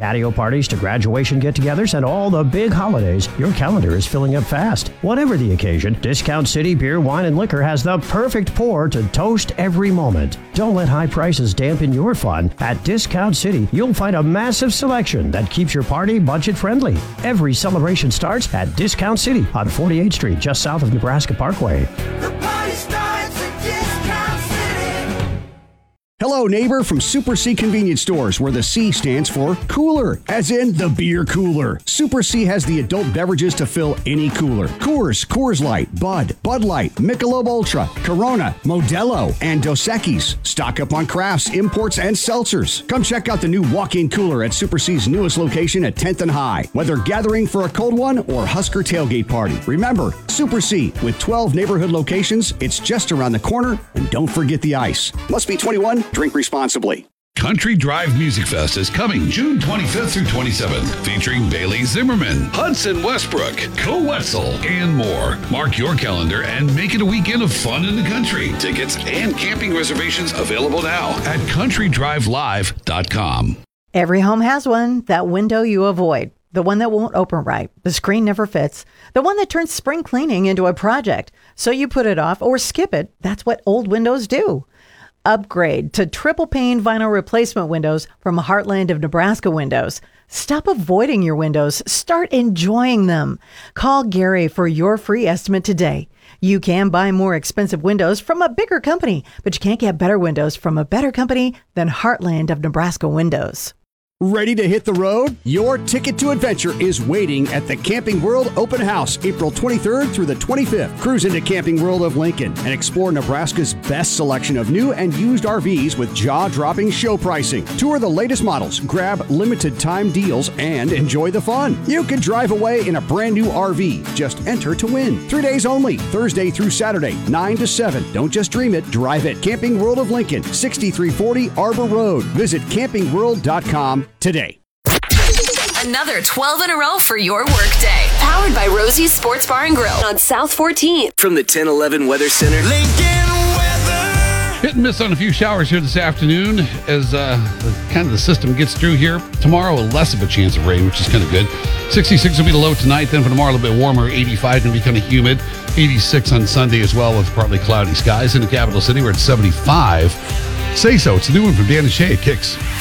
patio parties to graduation get-togethers and all the big holidays, your calendar is filling up fast. Whatever the occasion, Discount City Beer, Wine, and Liquor has the perfect pour to toast every moment. Don't let high prices dampen your fun. At Discount City, you'll find a massive selection that keeps your party budget-friendly. Every celebration starts at Discount City on 48th Street, just south of Nebraska Parkway. The party starts at Discount City. Hello, neighbor from Super C Convenience Stores, where the C stands for cooler, as in the beer cooler. Super C has the adult beverages to fill any cooler. Coors, Coors Light, Bud Light, Michelob Ultra, Corona, Modelo, and Dos Equis. Stock up on crafts, imports, and seltzers. Come check out the new walk-in cooler at Super C's newest location at 10th and High. Whether gathering for a cold one or Husker tailgate party. Remember, Super C, with 12 neighborhood locations, it's just around the corner, and don't forget the ice. Must be 21. Drink responsibly. Country Drive Music Fest is coming June 25th through 27th, featuring Bailey Zimmerman, Hudson Westbrook, Co Wetzel, and more. Mark your calendar and make it a weekend of fun in the country. Tickets and camping reservations available now at countrydrivelive.com. Every home has one, that window you avoid. The one that won't open right. The screen never fits. The one that turns spring cleaning into a project. So you put it off or skip it. That's what old windows do. Upgrade to triple pane vinyl replacement windows from Heartland of Nebraska Windows. Stop avoiding your windows. Start enjoying them. Call Gary for your free estimate today. You can buy more expensive windows from a bigger company, but you can't get better windows from a better company than Heartland of Nebraska Windows. Ready to hit the road? Your ticket to adventure is waiting at the Camping World Open House, April 23rd through the 25th. Cruise into Camping World of Lincoln and explore Nebraska's best selection of new and used RVs with jaw-dropping show pricing. Tour the latest models, grab limited time deals, and enjoy the fun. You can drive away in a brand new RV. Just enter to win. 3 days only, Thursday through Saturday, 9 to 7. Don't just dream it, drive it. Camping World of Lincoln, 6340 Arbor Road. Visit campingworld.com today. Another 12 in a row for your workday. Powered by Rosie's Sports Bar and Grill on South 14th. From the 1011 Weather Center. Lincoln weather. Hit and miss on a few showers here this afternoon as kind of the system gets through here. Tomorrow, less of a chance of rain, which is kind of good. 66 will be the low tonight. Then for tomorrow, a little bit warmer. 85 going to be kind of humid. 86 on Sunday as well with partly cloudy skies. In the capital city, we're at 75. Say So. It's a new one from Dan and Shay at Kicks.